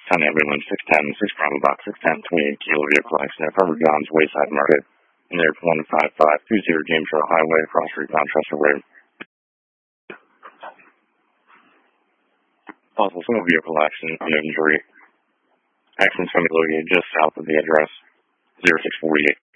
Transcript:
County Ambulance 610, 6 Bravo Box 610, 28 Kilo Vehicle Accident, Farmer John's Wayside Market, in there 15520 James Road Highway, Cross Street, Manchester Road. Possible single vehicle accident, no injury. Accident's going to be located just south of the address, 0648.